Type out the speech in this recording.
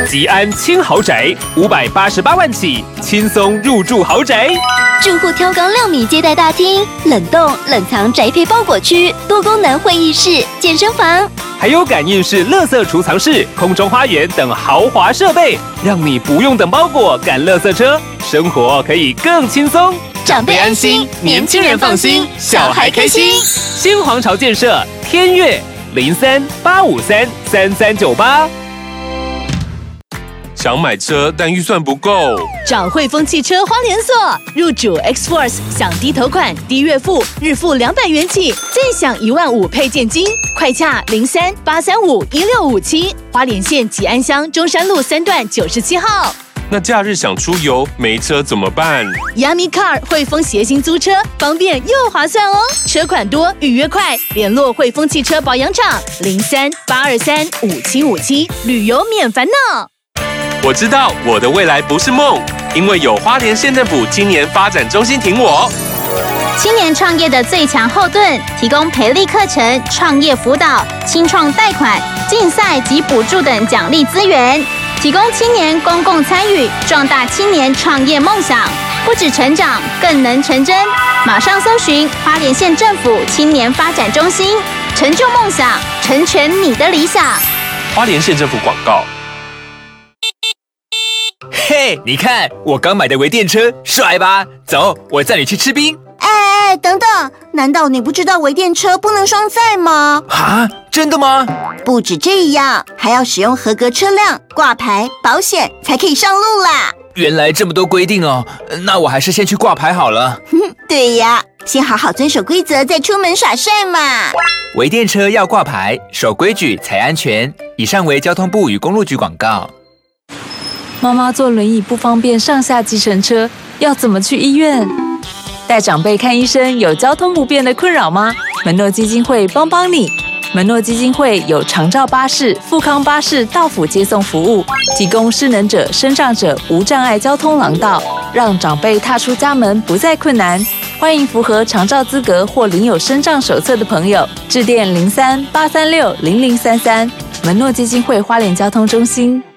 吉安轻豪宅，588万起，轻松入住豪宅。 住户挑高6米接待大厅，冷冻冷藏宅配包裹区，多功能会议室、健身房， 还有感应式垃圾储藏室、空中花园等豪华设备，让你不用等包裹赶垃圾车，生活可以更轻松。 长辈安心，年轻人放心，小孩开心。 新皇朝建设天悦03-853-3398。 想买车但预算不够， 找汇丰汽车花莲所，入主 X-Force 享低头款、低月付、日付200元起，再享15000配件金，快洽03-835-1657，花莲县吉安乡中山路3段97号。 那假日想出游没车怎么办？ Yummy Car 汇丰协薪租车，方便又划算哦，车款多，预约快，联络汇丰汽车保养厂03-823-5757，旅游免烦恼。 我知道我的未来不是梦，因为有花莲县政府青年发展中心挺我。 青年创业的最强后盾，提供培力课程、创业辅导、青创贷款、竞赛及补助等奖励资源，提供青年公共参与，壮大青年创业梦想，不止成长，更能成真。马上搜寻花莲县政府青年发展中心，成就梦想，成全你的理想。 花莲县政府广告。 嘿，你看我刚买的微电车，帅吧？走，我载你去吃冰。 哎，等等，难道你不知道微电车不能双载吗？ 啊，真的吗？ 不止这样，还要使用合格车辆、挂牌、保险才可以上路啦。 原来这么多规定哦，那我还是先去挂牌好了。 对呀，先好好遵守规则，再出门耍帅嘛。 微电车要挂牌，守规矩才安全。以上为交通部与公路局广告。 妈妈坐轮椅不方便上下计程车，要怎么去医院？带长辈看医生有交通不便的困扰吗？门诺基金会帮帮你。门诺基金会有长照巴士、富康巴士到府接送服务，提供失能者、身障者无障碍交通廊道，让长辈踏出家门不再困难。欢迎符合长照资格或领有身障手册的朋友，致电03-836-0033。门诺基金会花莲交通中心。